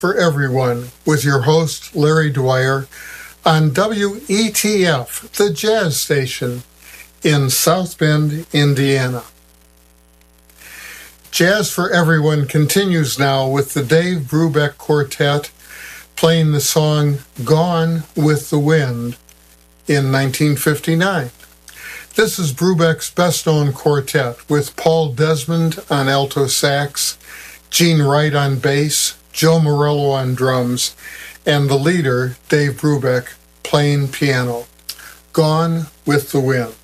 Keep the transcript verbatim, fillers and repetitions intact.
For Everyone with your host, Larry Dwyer, on W E T F, the jazz station in South Bend, Indiana. Jazz for Everyone continues now with the Dave Brubeck Quartet playing the song Gone with the Wind in nineteen fifty-nine. This is Brubeck's best-known quartet with Paul Desmond on alto sax, Gene Wright on bass, Joe Morello on drums, and the leader, Dave Brubeck, playing piano. Gone with the Wind.